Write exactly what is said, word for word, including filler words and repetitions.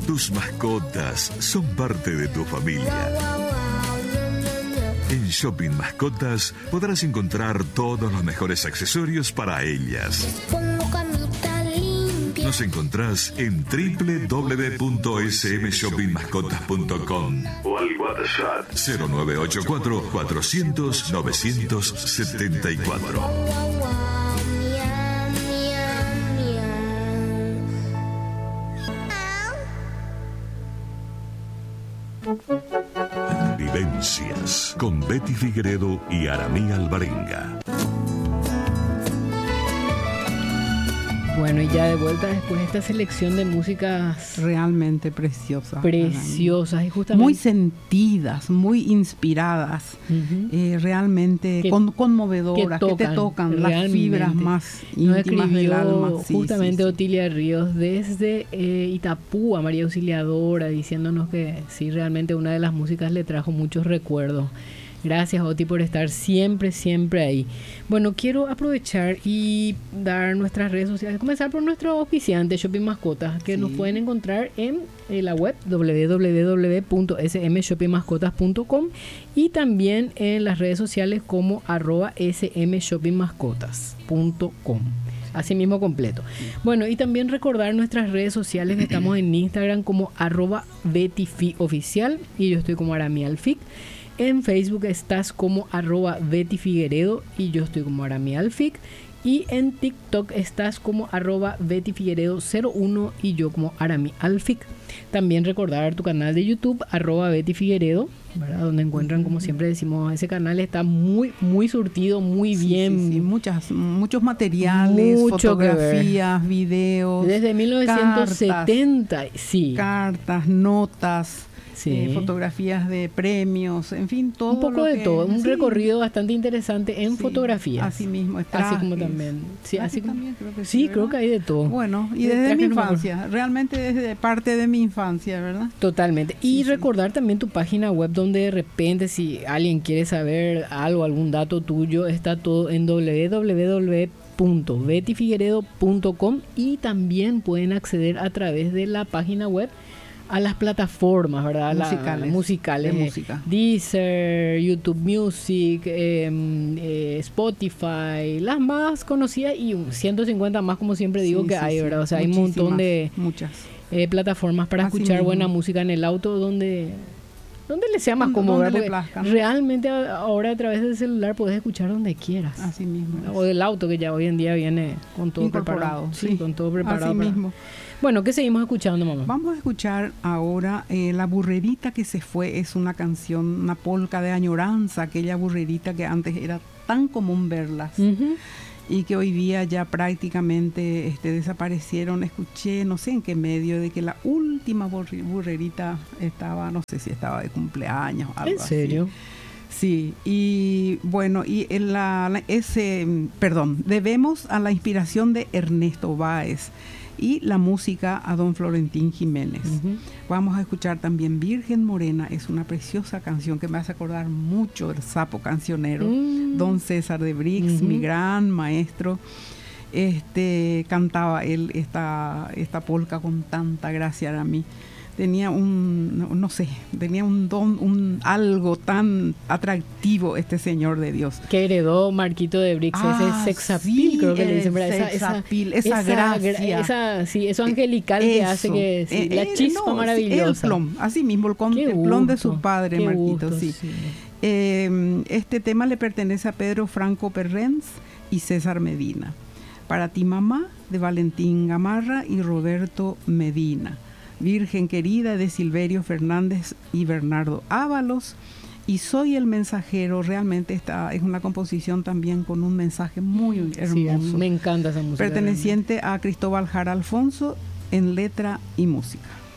Tus mascotas son parte de tu familia. En Shopping Mascotas podrás encontrar todos los mejores accesorios para ellas. Nos encontrás en doble u doble u doble u punto s m shopping mascotas punto com o al WhatsApp cero nueve ocho cuatro cuatrocientos novecientos setenta y cuatro. Vivencias con Betty Figueredo y Aramí Alvarenga. Bueno, y ya de vuelta después de esta selección de músicas realmente preciosas. Preciosas y justamente muy sentidas, muy inspiradas, uh-huh. eh, realmente que, con, conmovedoras, que, tocan, que te tocan las fibras más íntimas del alma. Sí, justamente sí, sí. Otilia Ríos desde eh, Itapúa, María Auxiliadora, diciéndonos que sí, realmente una de las músicas le trajo muchos recuerdos. Gracias, Oti, por estar siempre, siempre ahí. Bueno, quiero aprovechar y dar nuestras redes sociales. Comenzar por nuestro auspiciante Shopping Mascotas, que sí. nos pueden encontrar en, en la web doble u doble u doble u punto s m shopping mascotas punto com y también en las redes sociales como arroba smshoppingmascotas punto com. Así mismo completo. Bueno, y también recordar nuestras redes sociales. Estamos en Instagram como arroba BettyFioficial y yo estoy como Aramí Alfic. En Facebook estás como arroba Betty Figueredo y yo estoy como Aramí Alfic. Y en TikTok estás como arroba Betty Figueredo cero uno y yo como Aramí Alfic. También recordar tu canal de YouTube, arroba Betty Figueredo, ¿verdad? Donde encuentran, como siempre decimos, ese canal está muy, muy surtido, muy sí, bien. Sí, sí. Muchas, muchos materiales, mucho fotografías, videos. Desde mil novecientos setenta, cartas, sí. Cartas, notas. Sí. Eh, fotografías de premios, en fin, todo. Un poco lo de que, todo, un sí. recorrido bastante interesante en sí, fotografías. Así mismo, trajes, así como también. Sí, así como, también creo que sí, sí, creo que hay de todo. Bueno, y desde mi infancia, realmente desde parte de mi infancia, ¿verdad? Totalmente. Sí, y sí. recordar también tu página web donde de repente si alguien quiere saber algo, algún dato tuyo, está todo en doble u doble u doble u punto betty figueredo punto com y también pueden acceder a través de la página web a las plataformas, ¿verdad? Musicales. La, musicales. De música. Deezer, YouTube Music, eh, eh, Spotify, las más conocidas y ciento cincuenta más, como siempre digo, sí, que sí, hay, sí. ¿verdad? O sea, muchísimas, hay un montón de muchas. Eh, plataformas para Así escuchar mismo. buena música en el auto donde... donde le sea más donde, cómodo, donde ¿verdad? le plazca, ¿no? Realmente ahora a través del celular puedes escuchar donde quieras. Así mismo. O del auto, que ya hoy en día viene con todo incorporado. preparado. Sí, sí, con todo preparado. Así para... mismo. Bueno, ¿qué seguimos escuchando, mamá? Vamos a escuchar ahora eh, La burrerita que se fue. Es una canción, una polca de añoranza, aquella burrerita que antes era tan común verlas. Uh-huh. Y que hoy día ya prácticamente este, desaparecieron. Escuché, no sé en qué medio, de que la última burrerita estaba, no sé si estaba de cumpleaños o algo así. ¿En serio? Sí, y bueno, y en la, la, ese, perdón, debemos a la inspiración de Ernesto Báez y la música a don Florentín Jiménez. Uh-huh. Vamos a escuchar también Virgen Morena, es una preciosa canción que me hace acordar mucho del sapo cancionero, uh-huh. don César de Brix, uh-huh. mi gran maestro. Este, cantaba él esta, esta polca con tanta gracia a mí. Tenía un, no, no sé, tenía un don, un algo tan atractivo este señor de Dios. Que heredó Marquito de Brix, ah, ese sexapil, sí, creo que le dicen, esa, sexapil, esa, esa, esa gracia. Esa, sí, eso angelical eh, que eso, hace que, sí, eh, la chispa no, maravillosa. Sí, el plom, así mismo, el contemplón de su padre, Marquito, gusto, sí. sí. Eh, este tema le pertenece a Pedro Franco Perrens y César Medina. Para ti, mamá, de Valentín Gamarra y Roberto Medina. Virgen querida, de Silverio Fernández y Bernardo Ábalos. Y Soy el mensajero, realmente esta es una composición también con un mensaje muy hermoso. Sí, me encanta esa música. Perteneciente realmente a Cristóbal Jara Alfonso en letra y música.